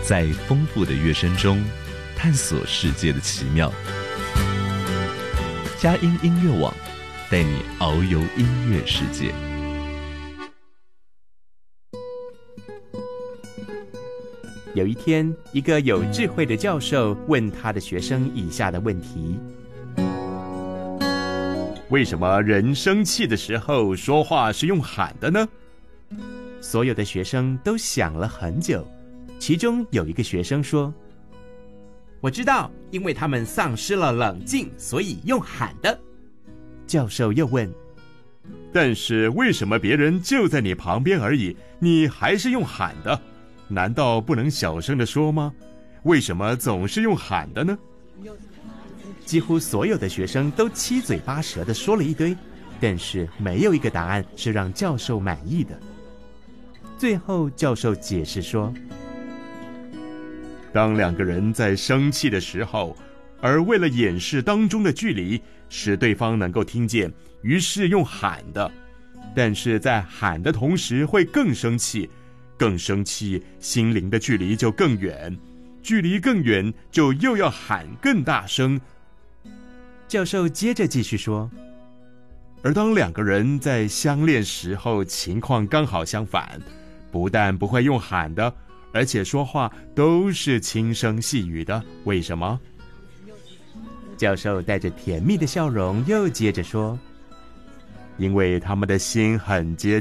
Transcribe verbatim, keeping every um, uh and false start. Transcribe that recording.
在丰富的乐声中探索世界的奇妙。佳音音乐网带你遨游音乐世界。 有一天，一个有智慧的教授问他的学生以下的问题： 为什么人生气的时候说话是用喊的呢？ 所有的学生都想了很久，其中有一个学生说：我知道，因为他们丧失了冷静，所以用喊的。教授又问： 但是为什么别人就在你旁边而已，你还是用喊的？难道不能小声地说吗？为什么总是用喊的呢？ 几乎所有的学生都七嘴八舌地说了一堆，但是没有一个答案是让教授满意的。最后教授解释说： 当两个人在生气的时候，而为了掩饰当中的距离，使对方能够听见，于是用喊的，但是在喊的同时会更生气，更生气，心灵的距离就更远，距离更远，就又要喊更大声。 教授接着继续说： 而当两个人在相恋时候，情况刚好相反，不但不会用喊的，而且说话都是轻声细语的。为什么？ 教授带着甜蜜的笑容又接着说： 因为他们的心很接